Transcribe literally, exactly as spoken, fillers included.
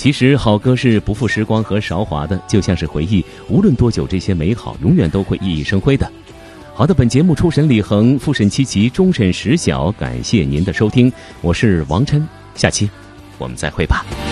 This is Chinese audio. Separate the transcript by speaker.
Speaker 1: 其实好歌是不负时光和韶华的，就像是回忆，无论多久，这些美好永远都会熠熠生辉的。好的，本节目初审李恒，复审七奇，终审石晓，感谢您的收听，我是王琛，下期我们再会吧。